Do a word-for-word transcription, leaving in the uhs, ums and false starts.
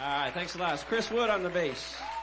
All right, thanks a lot. It's Chris Wood on the bass.